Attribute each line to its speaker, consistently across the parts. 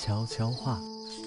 Speaker 1: 悄悄话。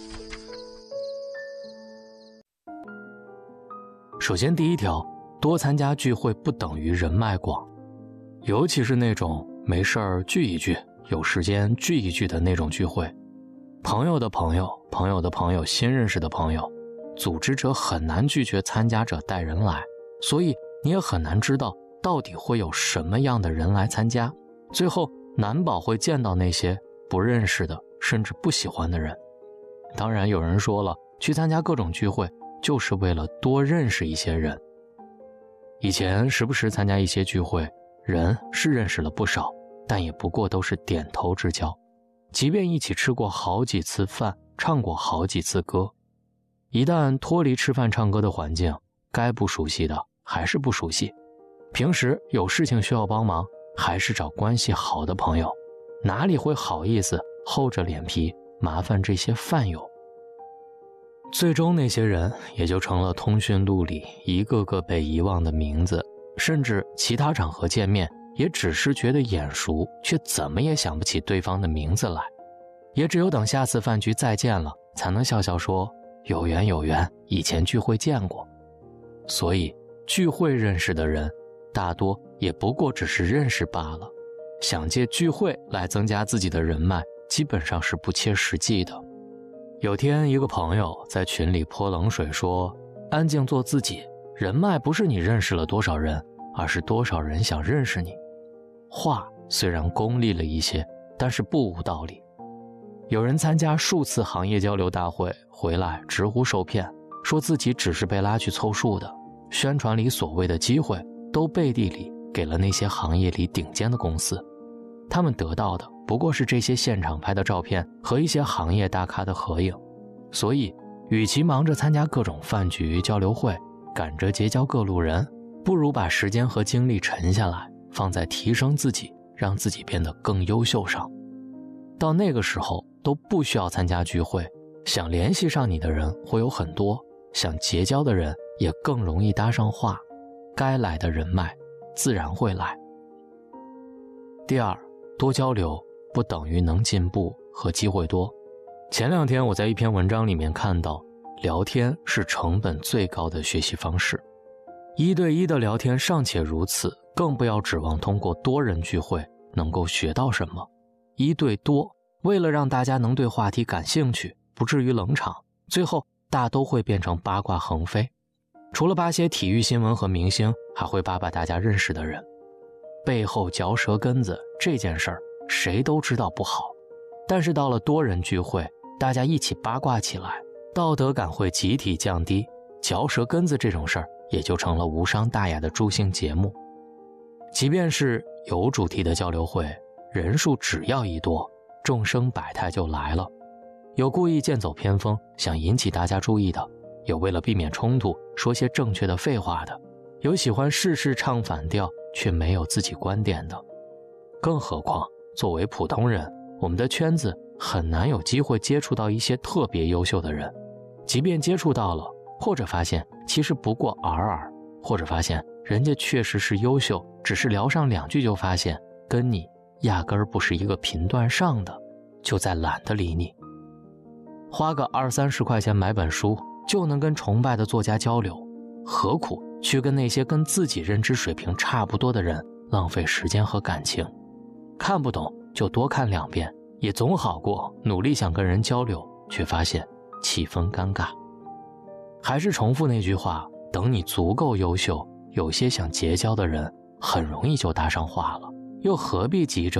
Speaker 2: 首先第一条，多参加聚会不等于人脉广，尤其是那种没事儿聚一聚，有时间聚一聚的那种聚会。朋友的朋友，朋友的朋友，新认识的朋友，组织者很难拒绝参加者带人来，所以你也很难知道到底会有什么样的人来参加，最后难保会见到那些不认识的甚至不喜欢的人。当然有人说了，去参加各种聚会就是为了多认识一些人。以前时不时参加一些聚会，人是认识了不少，但也不过都是点头之交，即便一起吃过好几次饭，唱过好几次歌，一旦脱离吃饭唱歌的环境，该不熟悉的还是不熟悉，平时有事情需要帮忙，还是找关系好的朋友，哪里会好意思厚着脸皮麻烦这些饭友。最终那些人也就成了通讯录里一个个被遗忘的名字，甚至其他场合见面也只是觉得眼熟，却怎么也想不起对方的名字来，也只有等下次饭局再见了，才能笑笑说有缘有缘，以前聚会见过。所以聚会认识的人大多也不过只是认识罢了，想借聚会来增加自己的人脉，基本上是不切实际的。有天一个朋友在群里泼冷水说，安静做自己，人脉不是你认识了多少人，而是多少人想认识你。话虽然功利了一些，但是不无道理。有人参加数次行业交流大会回来直呼受骗，说自己只是被拉去凑数的，宣传里所谓的机会都背地里给了那些行业里顶尖的公司，他们得到的不过是这些现场拍的照片和一些行业大咖的合影。所以与其忙着参加各种饭局交流会，赶着结交各路人，不如把时间和精力沉下来，放在提升自己，让自己变得更优秀上。到那个时候都不需要参加聚会，想联系上你的人会有很多，想结交的人也更容易搭上话，该来的人脉自然会来。第二，多交流不等于能进步和机会多。前两天我在一篇文章里面看到，聊天是成本最高的学习方式。一对一的聊天尚且如此，更不要指望通过多人聚会能够学到什么。一对多，为了让大家能对话题感兴趣，不至于冷场，最后大都会变成八卦横飞。除了扒些体育新闻和明星，还会扒扒大家认识的人。背后嚼舌根子这件事儿谁都知道不好，但是到了多人聚会，大家一起八卦起来，道德感会集体降低，嚼舌根子这种事儿也就成了无伤大雅的助兴节目。即便是有主题的交流会，人数只要一多，众生百态就来了。有故意剑走偏锋想引起大家注意的，有为了避免冲突说些正确的废话的，有喜欢事事唱反调却没有自己观点的。更何况作为普通人，我们的圈子很难有机会接触到一些特别优秀的人，即便接触到了，或者发现其实不过尔尔，或者发现人家确实是优秀，只是聊上两句就发现跟你压根儿不是一个频段上的，就再懒得理你。花个20-30块钱买本书就能跟崇拜的作家交流，何苦去跟那些跟自己认知水平差不多的人浪费时间和感情？看不懂就多看2遍，也总好过努力想跟人交流，却发现气氛尴尬。还是重复那句话，等你足够优秀，有些想结交的人很容易就搭上话了，又何必急着